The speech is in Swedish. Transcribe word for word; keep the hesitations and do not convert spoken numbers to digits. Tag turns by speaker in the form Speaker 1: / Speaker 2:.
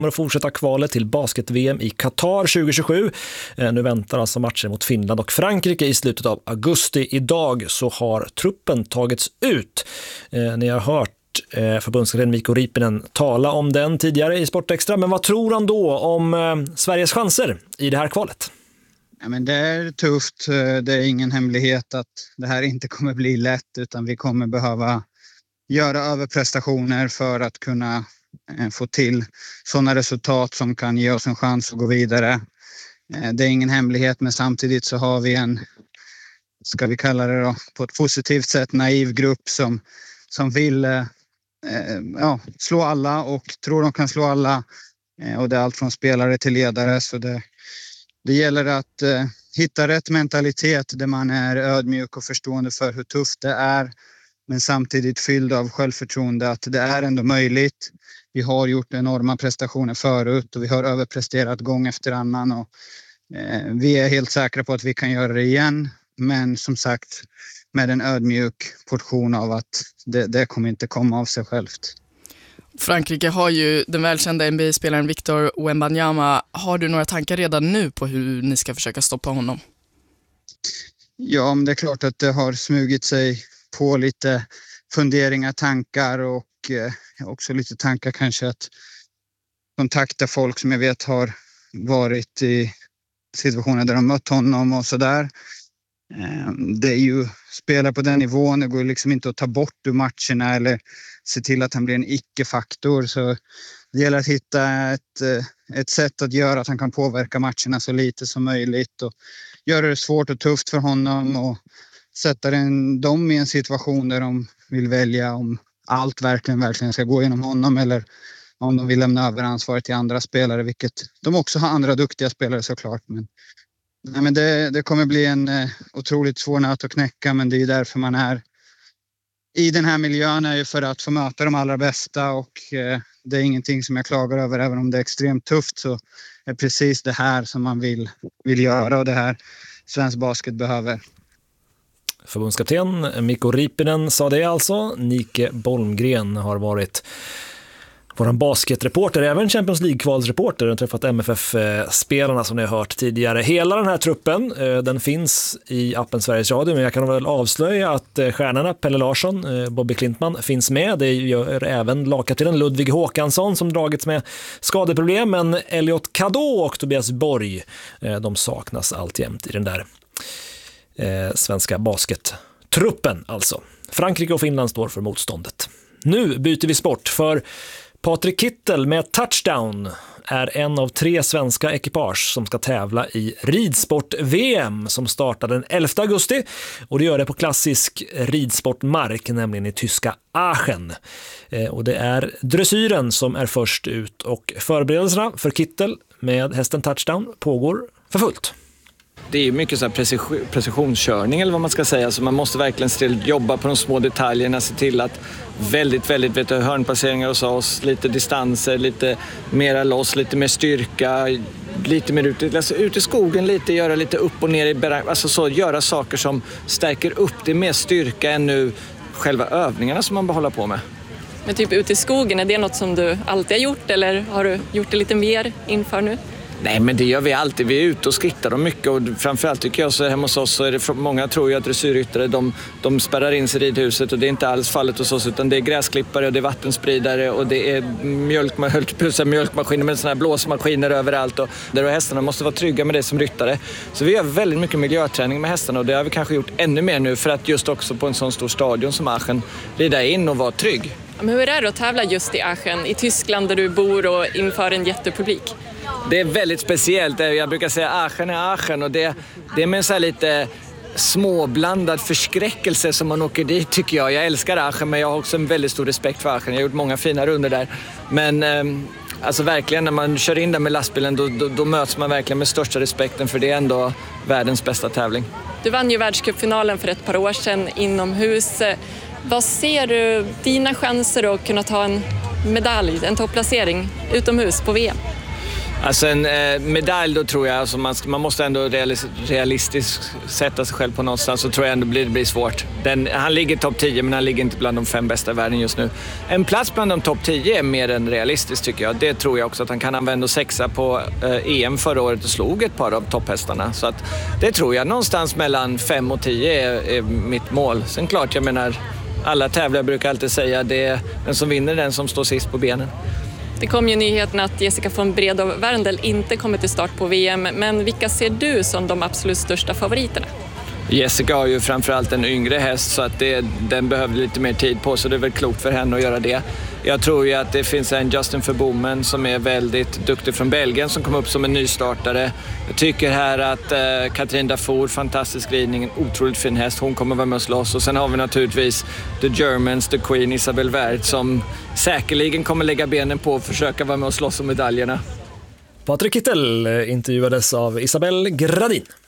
Speaker 1: kommer att fortsätta kvalet till basket-V M i Qatar tjugo tjugosju. Nu väntar alltså matcher mot Finland och Frankrike i slutet av augusti. Idag så har truppen tagits ut. Ni har hört förbundskapten Mikko Riippinen tala om den tidigare i Sportextra. Men vad tror han då om Sveriges chanser i det här kvalet?
Speaker 2: Ja, men det är tufft. Det är ingen hemlighet att det här inte kommer bli lätt, utan vi kommer behöva göra överprestationer för att kunna få till sådana resultat som kan ge oss en chans att gå vidare. Det är ingen hemlighet, men samtidigt så har vi en, ska vi kalla det då, på ett positivt sätt naiv grupp som, som vill eh, ja, slå alla och tror de kan slå alla. Eh, och det är allt från spelare till ledare, så det, det gäller att eh, hitta rätt mentalitet där man är ödmjuk och förstående för hur tufft det är, men samtidigt fylld av självförtroende att det är ändå möjligt. Vi har gjort enorma prestationer förut och vi har överpresterat gång efter annan. Och, eh, vi är helt säkra på att vi kan göra det igen. Men som sagt, med en ödmjuk portion av att det, det kommer inte komma av sig självt.
Speaker 3: Frankrike har ju den välkända N B A-spelaren Victor Wembanyama. Har du några tankar redan nu på hur ni ska försöka stoppa honom?
Speaker 2: Ja, men det är klart att det har smugit sig på lite funderingar, tankar och eh, också lite tankar kanske att kontakta folk som jag vet har varit i situationer där de mött honom och sådär. Eh, det är ju spelare på den nivån, det går liksom inte att ta bort ur matcherna eller se till att han blir en icke-faktor, så det gäller att hitta ett, ett sätt att göra att han kan påverka matcherna så lite som möjligt och göra det svårt och tufft för honom och sätta den, dem i en situation där de vill välja om allt verkligen, verkligen ska gå genom honom eller om de vill lämna över ansvaret till andra spelare, vilket de också har andra duktiga spelare såklart. Men, nej, men det, det kommer bli en eh, otroligt svår nöt att knäcka, men det är därför man är i den här miljön, är ju för att få möta de allra bästa och eh, det är ingenting som jag klagar över, även om det är extremt tufft så är precis det här som man vill, vill göra och det här svensk basket behöver.
Speaker 1: Förbundskapten Mikko Riippinen sa det alltså. Nike Bolmgren har varit vår basketreporter, även Champions League-kvalsreporter. Den har träffat M F F-spelarna som ni har hört tidigare. Hela den här truppen, den finns i appen Sveriges Radio, men jag kan väl avslöja att stjärnorna Pelle Larsson, Bobby Klintman finns med. Det gör även lagkaptenen Ludvig Håkansson som dragits med skadeproblem, men Elliot Kadå och Tobias Borg, de saknas alltjämt i den där Eh, svenska baskettruppen alltså. Frankrike och Finland står för motståndet. Nu byter vi sport, för Patrik Kittel med touchdown är en av tre svenska ekipage som ska tävla i ridsport-V M som startar den elfte augusti, och det gör det på klassisk ridsportmark, nämligen i tyska Aachen. Eh, och det är dressyren som är först ut, och förberedelserna för Kittel med hästen touchdown pågår för fullt.
Speaker 4: Det är mycket så här precision, precisionskörning eller vad man ska säga, så man måste verkligen still jobba på de små detaljerna, se till att väldigt, väldigt vet du, hörnpasseringar hos oss, lite distanser, lite mera loss, lite mer styrka, lite mer ute, alltså ut i skogen lite, göra lite upp och ner i berang, alltså så, göra saker som stärker upp det mer styrka än nu själva övningarna som man behåller på med.
Speaker 5: Men typ ute i skogen, är det något som du alltid har gjort eller har du gjort det lite mer inför nu?
Speaker 4: Nej, men det gör vi alltid. Vi är ute och skrittar dem mycket, och framförallt tycker jag så hemma hos oss så är det, många tror ju att dressyrryttare de, de spärrar in sig i ridhuset, och det är inte alls fallet hos oss, utan det är gräsklippare och det är vattenspridare och det är mjölkma- mjölkmaskiner med såna här blåsmaskiner överallt, och där hästarna måste vara trygga med det som ryttare. Så vi gör väldigt mycket miljöträning med hästarna, och det har vi kanske gjort ännu mer nu för att just också på en sån stor stadion som Aachen rida in och vara trygg.
Speaker 5: Men hur är det att tävla just i Aachen, i Tyskland där du bor och inför en jättepublik?
Speaker 4: Det är väldigt speciellt. Jag brukar säga Aachen är Aachen, och det, det är med så här lite småblandad förskräckelse som man åker dit, tycker jag. Jag älskar Aachen, men jag har också en väldigt stor respekt för Aachen. Jag har gjort många fina runder där. Men eh, alltså verkligen, när man kör in där med lastbilen då, då, då möts man verkligen med största respekten, för det är ändå världens bästa tävling.
Speaker 5: Du vann ju världscupfinalen för ett par år sedan inomhus. Vad ser du dina chanser att kunna ta en medalj, en topplacering utomhus på V M?
Speaker 4: Alltså en eh, medalj då tror jag, alltså man, man måste ändå realis- realistiskt sätta sig själv på någonstans, så tror jag ändå blir, det blir svårt. Den, han ligger topp tio, men han ligger inte bland de fem bästa i världen just nu. En plats bland de topp tio är mer än realistiskt tycker jag. Det tror jag också att han kan använda och sexa på eh, E M förra året och slog ett par av topphästarna. Så att det tror jag, någonstans mellan fem och tio är, är mitt mål. Sen klart, jag menar, alla tävlare brukar alltid säga det, den som vinner den som står sist på benen.
Speaker 5: Det kom ju nyheten att Jessica von Bredow Werndl inte kommer till start på V M, men vilka ser du som de absolut största favoriterna?
Speaker 4: Jessica har ju framförallt en yngre häst, så att det, den behöver lite mer tid på, så det är väl klokt för henne att göra det. Jag tror ju att det finns en Justin Verbomen som är väldigt duktig från Belgien som kom upp som en nystartare. Jag tycker här att eh, Katrin Dafour, fantastisk ridning, en otroligt fin häst, hon kommer vara med och slåss. Och sen har vi naturligtvis The Germans, The Queen, Isabelle Wert som säkerligen kommer lägga benen på och försöka vara med och slåss om medaljerna.
Speaker 1: Patrik Kittel intervjuades av Isabelle Gradin.